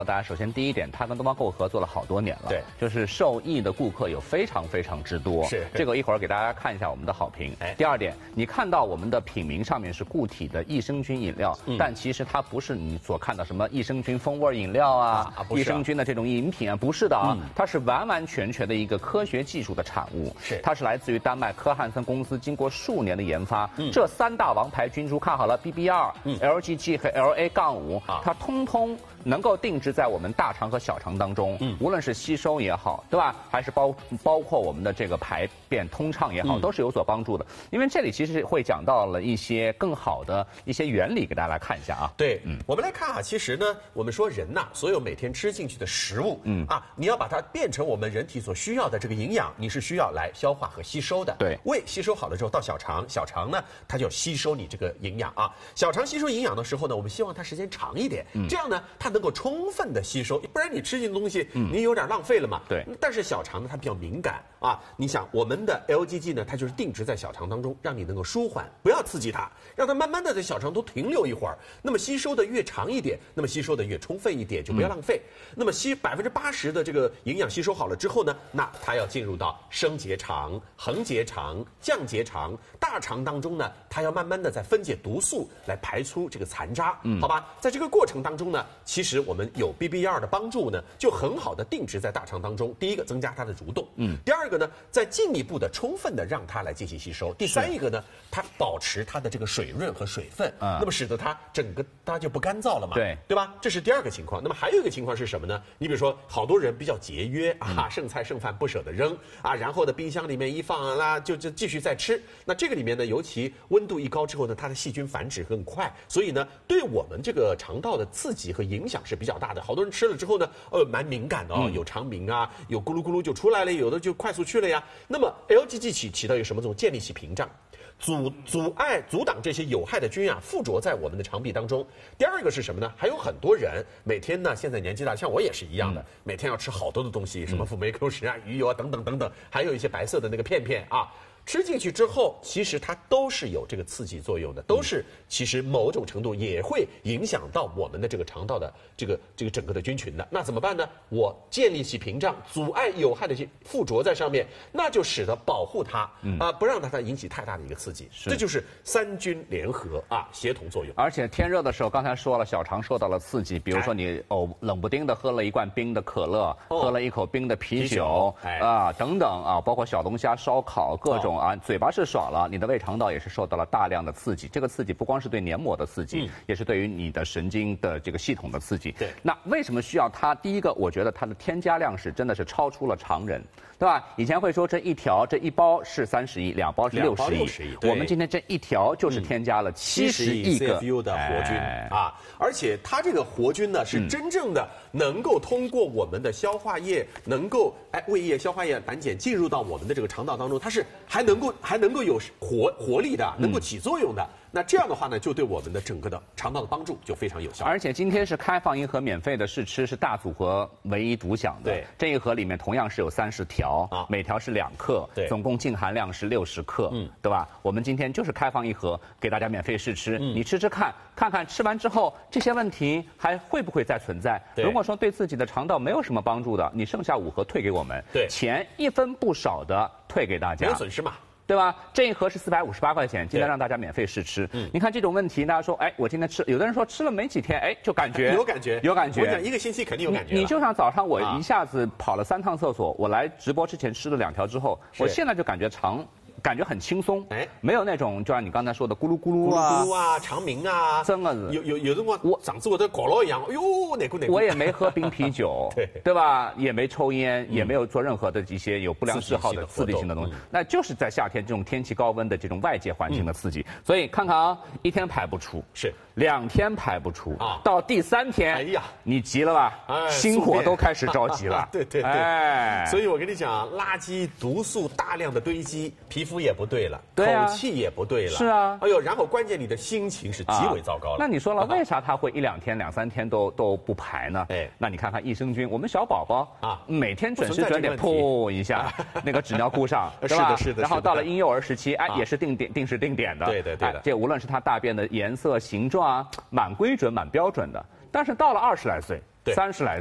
大家首先第一点，它跟东方购物合作了好多年了， 对， 就是受益的顾客有非常之多。 是这个一会儿给大家看一下我们的好评。第二点，你看到我们的品名上面是固体的益生菌饮料，但其实它不是你所看到什么益生菌风味饮料益生菌的这种饮品啊，不是的啊，它是完全的一个科学技术的产物。 是， 它是来自于丹麦科汉森公司经过数年的研发，这3大王牌菌株看好了 BB2、LGG 和LA-5，它通通能够定制在我们大肠和小肠当中，无论是吸收也好，对吧？还是包括我们的这个排便通畅也好，都是有所帮助的。因为这里其实会讲到了一些更好的一些原理，给大家来看一下啊。 对，我们来看啊，其实呢，我们说人呐，所有每天吃进去的食物，你要把它变成我们人体所需要的这个营养，你是需要来消化和吸收的。 对， 胃吸收好了之后到小肠，小肠呢它就吸收你这个营养啊。小肠吸收营养的时候呢，我们希望它时间长一点，这样呢它能够充分的吸收，不然你吃进的东西，你有点浪费了嘛。 对。 但是小肠呢，它比较敏感啊。你想，我们的 LGG 呢，它就是定植在小肠当中，让你能够舒缓，不要刺激它，让它慢慢的在小肠都停留一会儿。那么吸收的越长一点，那么吸收的越充分一点，就不要浪费。那么80%的这个营养吸收好了之后呢，那它要进入到升结肠、横结肠、降结肠、大肠当中呢，它要慢慢的在分解毒素来排出这个残渣，好吧？在这个过程当中呢，其实我们有 BB2的帮助呢，就很好的定植在大肠当中。第一个，增加它的蠕动，第二个呢，再进一步的充分的让它来进行吸收。第三一个呢，它保持它的这个水润和水分，那么使得它整个它就不干燥了嘛，对吧？这是第二个情况。那么还有一个情况是什么呢？你比如说，好多人比较节约啊，剩菜剩饭不舍得扔啊，然后呢，冰箱里面一放啦，就继续再吃。那这个里面呢，尤其温度一高之后呢，它的细菌繁殖更快，所以呢，对我们这个肠道的刺激和影响是比较大的。好多人吃了之后呢，蛮敏感的哦，有肠鸣啊，有咕噜咕噜就出来了，有的就快速去了呀。那么 LGG 起到一个什么作用？建立起屏障。阻挡这些有害的菌啊附着在我们的肠壁当中。第二个是什么呢？还有很多人每天呢，现在年纪大，像我也是一样的，每天要吃好多的东西，什么辅酶 Q10啊、鱼油啊等等，还有一些白色的那个片片啊。吃进去之后，其实它都是有这个刺激作用的，都是其实某种程度也会影响到我们的这个肠道的这个整个的菌群的。那怎么办呢？我建立起屏障，阻碍有害的附着在上面，那就使得保护它不让它引起太大的一个刺激。这就是三菌联合啊，协同作用。 而且天热的时候，刚才说了，小肠受到了刺激，比如说你冷不丁的喝了一罐冰的可乐，喝了一口冰的啤酒等等啊，包括小龙虾、烧烤各种。嘴巴是爽了，你的胃肠道也是受到了大量的刺激。这个刺激不光是对黏膜的刺激，也是对于你的神经的这个系统的刺激。 对， 那为什么需要它？第一个，我觉得它的添加量是真的是超出了常人，对吧？以前会说这一包是30亿，2包是60亿，我们今天这一条就是添加了70亿个 CFU 的活菌啊，而且它这个活菌呢是真正的能够通过我们的消化液，能够胃液、消化液、胆碱进入到我们的这个肠道当中，它是还能够有活力的，能够起作用的。那这样的话呢，就对我们的整个的肠道的帮助就非常有效。 而且今天是开放一盒免费的试吃，是大组合唯一独享的。 对， 这一盒里面同样是有30条，每条是2克，总共净含量是60克，对吧？我们今天就是开放一盒给大家免费试吃，你吃吃看看吃完之后这些问题还会不会再存在？如果说对自己的肠道没有什么帮助的，你剩下5盒退给我们，钱一分不少的退给大家， 没有损失嘛。 对吧？这一盒是458块钱，今天让大家免费试吃。你看这种问题，大家说，我今天吃，有的人说吃了没几天，就感觉有感觉。我讲1个星期肯定有感觉。 你就像早上我一下子跑了3趟厕所，我来直播之前吃了2条之后，我现在就感觉很轻松，没有那种就像你刚才说的咕噜咕噜啊、肠鸣啊， 真的是有辰光上次我都搞了一样，哎呦哪股。 我也没喝冰啤酒，对吧？也没抽烟，也没有做任何的一些有不良嗜好的刺激性的东西，那就是在夏天这种天气高温的这种外界环境的刺激。所以看看啊，1天排不出， 是 2天排不出，到第3天， 哎呀， 你急了吧？心火都开始着急了。 对。所以我跟你讲，垃圾毒素大量的堆积，皮肤也不对了，口气也不对了， 是啊， 哎呦，然后关键你的心情是极为糟糕了。 那你说了，为啥它会1-2天、2-3天都不排呢？那你看看益生菌，我们小宝宝每天准时准点噗一下那个纸尿裤上，对吧？ 是的。 然后到了婴幼儿时期，也是定时定点的， 对的。 这无论是他大便的颜色、形状蛮规准、蛮标准的。但是到了20来岁， 对 30来